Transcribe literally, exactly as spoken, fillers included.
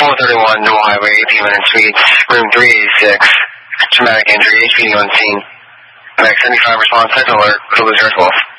one thirty-one, Newell Highway, eighteen minutes Suites, room three eighty-six. Traumatic injury, H P D on scene. Max seventy-five response, second alert, Zulu zero twelve.